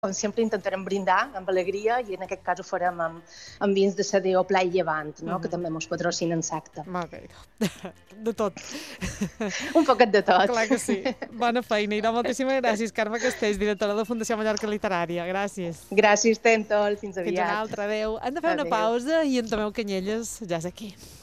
com sempre, intentarem brindar amb alegria i en aquest cas ho farem amb vins de Sadeo Pla i Llevant, no? Que també mos patrocinen l'acte. Molt bé. De tot. Un poquet de tot. Clar que sí. Bona feina. I moltíssimes gràcies, Carme Castells, directora de la Fundació Mallorca Literària. Gràcies. Gràcies, Tentol. Fins aviat. Fins una altra. Adéu. Hem de fer una pausa i en Tomeu Canyelles ja és aquí.